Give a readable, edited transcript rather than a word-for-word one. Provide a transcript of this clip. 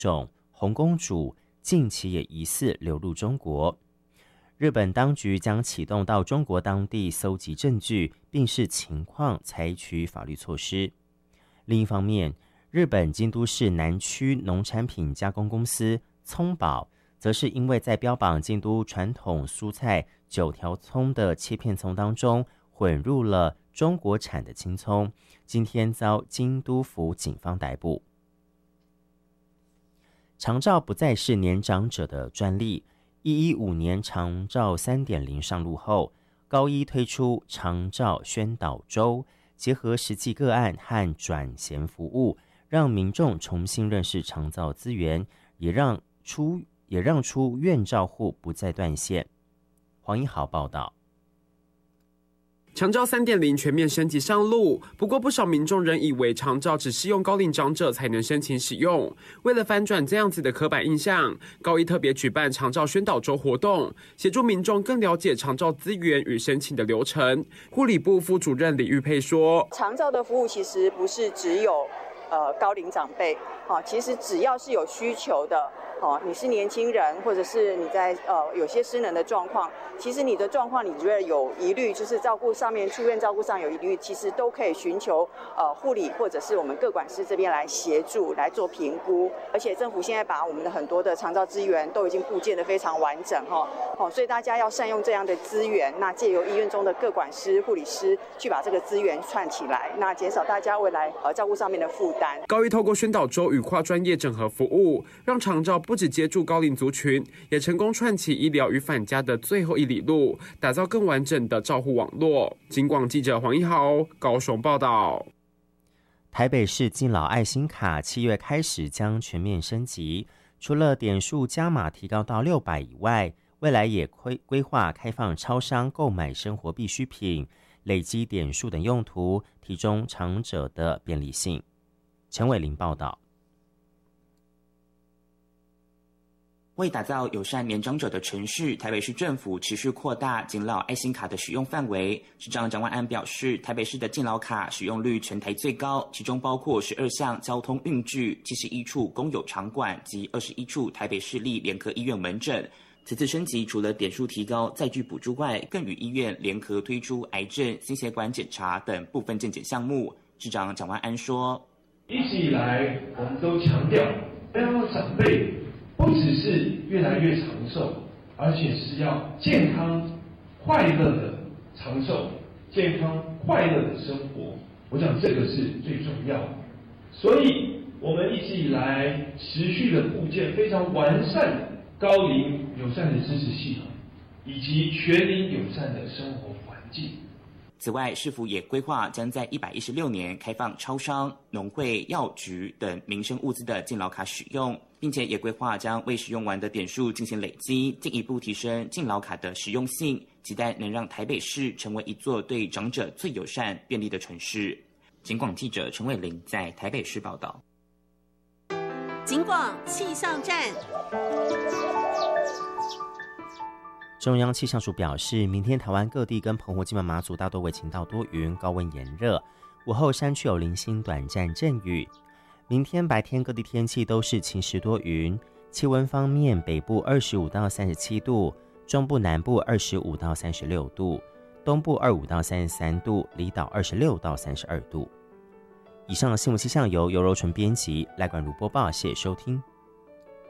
种红公主近期也疑似流入中国。日本当局将启动到中国当地搜集证据，并视情况采取法律措施。另一方面，日本京都市南区农产品加工公司葱宝，则是因为在标榜京都传统蔬菜9条葱的切片葱当中混入了中国产的青葱，今天遭京都府警方逮捕。长照不再是年长者的专利，115年长照 3.0 上路后，高一推出长照宣导周，结合实际个案和转衔服务，让民众重新认识长照资源，也让出院照护不再断线。黄一豪报道。 长照 3.0 全面升级上路，不过不少民众仍以为长照只适用高龄长者才能申请使用。为了翻转这样子的刻板印象，高一特别举办长照宣导周活动，协助民众更了解长照资源与申请的流程。护理部副主任李玉佩说， 长照的服务其实不是只有高龄长辈，其实只要是有需求的，你是年轻人，或者是你在有些失能的状况，其实你的状况你觉得有疑虑，就是照顾上面出院照顾上有疑虑，其实都可以寻求护理或者是我们个管师这边来协助来做评估。而且政府现在把我们的很多的长照资源都已经布建得非常完整所以大家要善用这样的资源，那借由医院中的个管师、护理师去把这个资源串起来，那减少大家未来照顾上面的负担。 高一透过宣导周与跨专业整合服务，让长照不只接住高龄族群，也成功串起医疗与返家的最后一里路，打造更完整的照护网络。警广记者黄一豪高雄报道。 台北市敬老爱心卡7月开始将全面升级，除了点数加码提高到600以外，未来也规划开放超商购买生活必需品、累积点数等用途，提供长者的便利性。陈伟玲报道。 为打造友善年长者的城市，台北市政府持续扩大敬老爱心卡的使用范围。市长蒋万安表示，台北市的敬老卡使用率全台最高，其中包括12项交通运具、71处公有场馆及21处台北市立联合医院门诊。此次升级除了点数提高、载具补助外，更与医院联合推出癌症、心血管检查等部分健检项目。市长蒋万安说， 一直以来我们都强调要让长辈不只是越来越长寿，而且是要健康快乐的长寿，健康快乐的生活。我想这个是最重要的，所以我们一直以来持续的布建非常完善的高龄友善的支持系统，以及全龄友善的生活环境。 此外，市府也规划将在116年开放超商、农会、药局等民生物资的敬老卡使用，并且也规划将未使用完的点数进行累积，进一步提升敬老卡的实用性，期待能让台北市成为一座对长者最友善、便利的城市。警广记者陈伟玲在台北市报道。 警广气象站。 中央气象署表示，明天台湾各地跟澎湖、金门、马祖大多为晴到多云，高温炎热，午后山区有零星短暂阵雨。明天白天各地天气都是晴时多云，气温方面，北部25到37度，中部南部25到36度，东部25到33度，离岛26到32度。以上的新闻气象由尤柔纯编辑，赖冠如播报，谢谢收听。